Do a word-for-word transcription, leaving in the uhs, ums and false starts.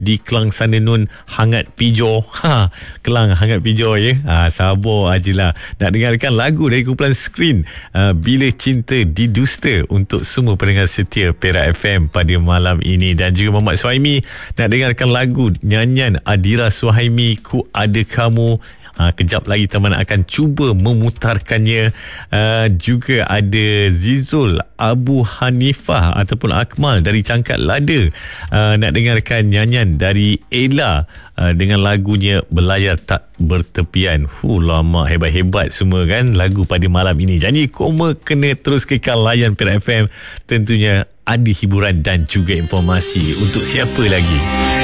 di Kelang sana nun hangat pijo. Ha, Kelang hangat pijo ya. Ha, sabar ajalah. Nak dengarkan lagu dari kumpulan Skrin, uh, Bila Cinta Didusta, untuk semua pendengar setia Perak F M pada malam ini. Dan juga Muhammad Suhaimi nak dengarkan lagu nyanyian Adira Suhaimi, Ku Ada Kamu. Ha, kejap lagi teman akan cuba memutarkannya. Uh, juga ada Zizul Abu Hanifah ataupun Akmal dari Cangkat Lada. Uh, nak dengarkan nyanyian dari Ella uh, dengan lagunya Berlayar Tak Bertepian. Huh, lama hebat-hebat semua kan lagu pada malam ini. Jadi koma kena terus kekal layan Perak F M. Tentunya ada hiburan dan juga informasi. Untuk siapa lagi?